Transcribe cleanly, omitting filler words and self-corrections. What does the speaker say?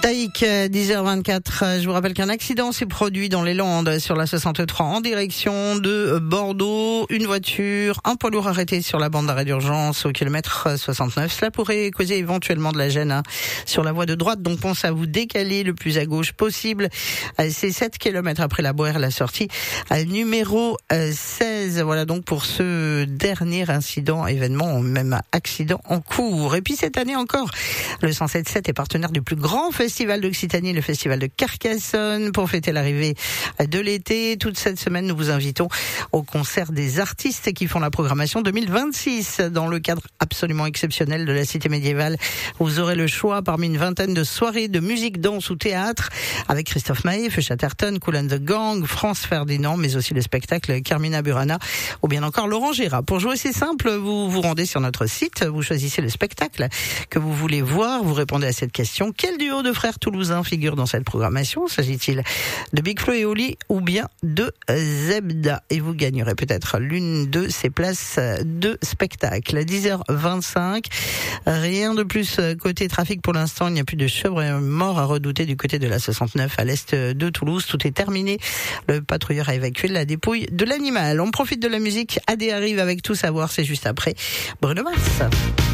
Taïk, 10h24. Je vous rappelle qu'un accident s'est produit dans les Landes sur la 63 en direction de Bordeaux. Une voiture, un poids lourd arrêté sur la bande d'arrêt d'urgence au kilomètre 69. Cela pourrait causer éventuellement de la gêne sur la voie de droite. Donc pense à vous décaler le plus à gauche possible. C'est 7 km après la Boère, la sortie numéro 16. Voilà donc pour ce dernier incident, événement, même accident en cours. Et puis cette année encore, le 107.7 est partenaire du plus grand festival d'Occitanie, le festival de Carcassonne, pour fêter l'arrivée de l'été. Toute cette semaine, nous vous invitons au concert des artistes qui font la programmation 2026 dans le cadre absolument exceptionnel de la Cité médiévale. Vous aurez le choix parmi une vingtaine de soirées de musique, danse ou théâtre avec Christophe Maé, Feu Chatterton, Kool and the Gang, France Ferdinand, mais aussi le spectacle Carmina Burana ou bien encore Laurent Gérard. Pour jouer, c'est simple, vous vous rendez sur notre site, vous choisissez le spectacle que vous voulez voir, vous répondez à cette question. Quel duo de frères toulousains figure dans cette programmation? S'agit-il de Big Flo et Oli ou bien de Zebda? Et vous gagnerez peut-être l'une de ces places de spectacle. À 10h25, rien de plus côté trafic pour l'instant. Il n'y a plus de chèvres morts à redouter du côté de la 69 à l'est de Toulouse. Tout est terminé. Le patrouilleur a évacué la dépouille de l'animal. On profite de la musique. AD arrive avec Tout savoir. C'est juste après Bruno Mars.